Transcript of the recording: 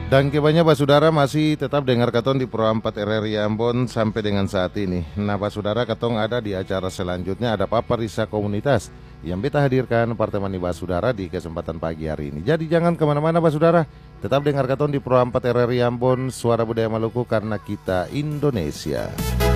Dan kebanyakan Pak Saudara masih tetap dengar katong di Pro 4 RRI Ambon sampai dengan saat ini. Nah Pak Saudara, katong ada di acara selanjutnya, ada Paparisa Komunitas yang beta hadirkan pertemuan Pak Saudara di kesempatan pagi hari ini. Jadi jangan kemana-mana Pak Saudara, tetap dengar katong di Pro 4 RRI Ambon, Suara Budaya Maluku, karena kita Indonesia.